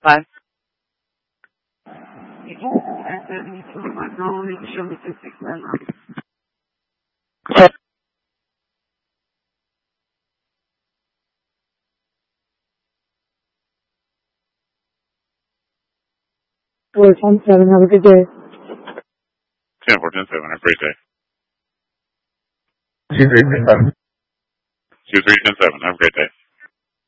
Bye. Have a good day. 10-4-10-7, have a great day. 23-10-7. 23-10-7, have a great day.